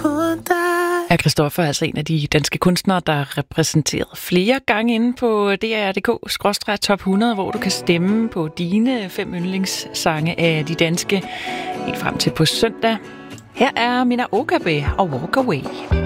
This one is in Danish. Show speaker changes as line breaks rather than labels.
Er Christoffer altså en af de danske kunstnere, der er repræsenteret flere gange inde på dr.dk/top 100, hvor du kan stemme på dine 5 yndlingssange af de danske helt frem til på søndag. Her er Mina Okabe og Walk Away.